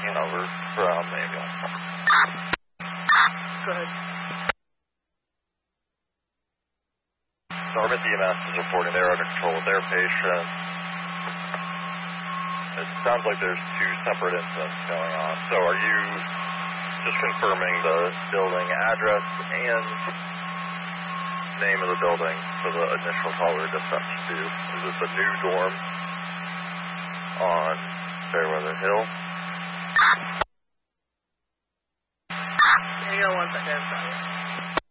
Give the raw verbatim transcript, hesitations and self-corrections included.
checking over from ambulance. Go ahead. Dartmouth E M S is reporting they're under control of their patient. It sounds like there's two separate incidents going on. So are you just confirming the building address and name of the building for the initial caller dispatched to? Is this a new dorm on Fairweather Hill? Hang on one second, I'm sorry.